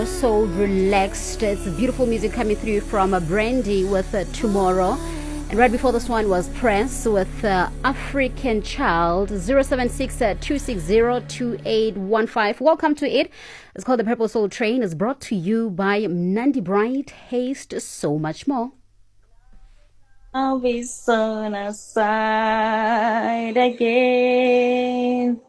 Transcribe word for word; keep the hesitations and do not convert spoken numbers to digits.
So relaxed. It's beautiful music coming through from uh, Brandy with uh, Tomorrow. And right before this one was Prince with uh, African Child. zero seven six two six zero two eight one five. Welcome to it. It's called The Purple Soul Train. It's brought to you by Nandi Bright. Haste so much more. I'll be on a side again.